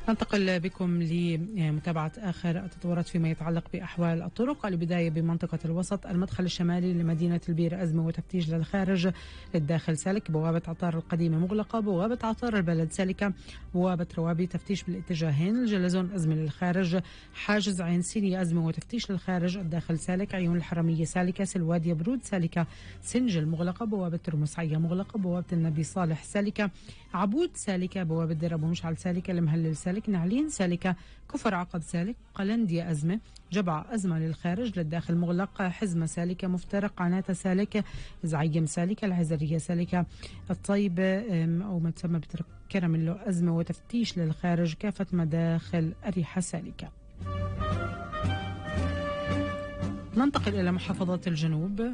ننتقل بكم لمتابعة آخر التطورات فيما يتعلق بأحوال الطرق. البداية بمنطقة الوسط، المدخل الشمالي لمدينة البير أزمة وتفتيش للخارج، للداخل سالك، بوابة عطار القديمة مغلقة، بوابة عطار البلد سالكة، بوابة روابي تفتيش بالاتجاهين، الجلزون أزمة للخارج، حاجز عين سينيا أزمة وتفتيش للخارج، الداخل سالك، عيون الحرمية سالكة، سلواد يبرود سالكة، سنجل مغلقة، بوابة ترمسعية مغلقة، بوابة النبي صالح سالكة، عبود سالكة، بوابة دير أبو مشعل سالكة، المهلل سالك، نعلين سالكة، كفر عقد سالك، قلندية أزمة، جبعة أزمة للخارج، للداخل مغلق، حزمة سالكة، مفترق عناتة سالكة، زعيم سالكة، العزرية سالكة، الطيبة أو ما تسمى بطريق كرم له أزمة وتفتيش للخارج، كافة مداخل أريحة سالكة. ننتقل إلى محافظات الجنوب.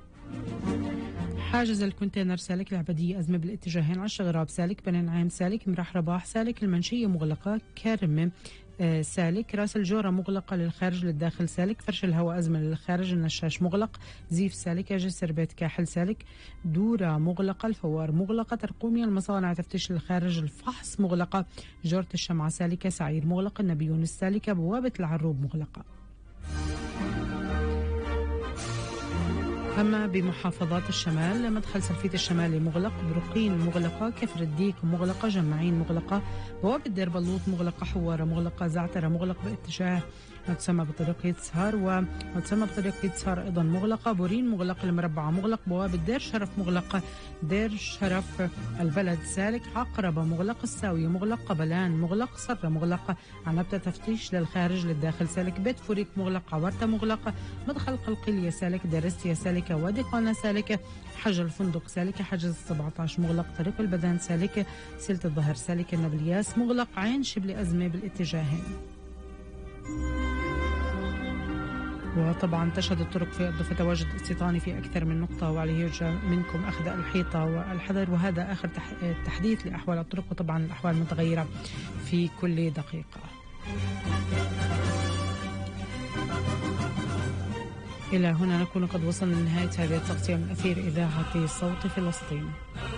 حاجز الكونتينر سالك، العبدية أزمة بالاتجاهين، عش غراب سالك، بني نعيم سالك، مرح رباح سالك، المنشية مغلقة، كرم سالك، راس الجورة مغلقة للخارج، للداخل سالك، فرش الهواء أزمة للخارج، النشاش مغلق، زيف سالكة، جسر بيت كاحل سالك، دورة مغلقة، الفوار مغلقة، ترقومية المصانع تفتيش للخارج، الفحص مغلقة، جورة الشمعة سالكة، سعير مغلق، النبيون السالكة، بوابة العروب مغلقة. أما بمحافظات الشمال، مدخل سلفيت الشمالي مغلق، برقين مغلقة، كفر الديك مغلقة، جمعين مغلقة، بوابة دير بلوط مغلقة، حوارة مغلقة، زعترة مغلق باتجاه ما تسمى بطريق يتسهر، وما تسمى بطريق يتسهر أيضا مغلقة، بورين مغلق، المربعة مغلق، بوابة دير شرف مغلقة، دير شرف البلد سالك، عقربة مغلق، الساوية مغلق، قبلان مغلق، صرة مغلقة، عنبتة تفتيش للخارج، للداخل سالك، بيت فوريك مغلق، عورتة مغلقة، مدخل قلقلية سالك، دارستيا سالكة، وادي قانا سالكة، حج الفندق سالكة، حجز 17 مغلق، طريق البدان سالكة، سلة الظهر سالكة، النبلياس مغلق، عين شبل أزمة بالاتجاهين. وطبعا تشهد الطرق في الضفة تواجد استيطاني في أكثر من نقطة، وعليه يرجى منكم أخذ الحيطة والحذر. وهذا آخر تحديث لأحوال الطرق، وطبعا الأحوال متغيرة في كل دقيقة. إلى هنا نكون قد وصلنا لنهاية هذه التغطية من أثير إذاعة صوت فلسطين.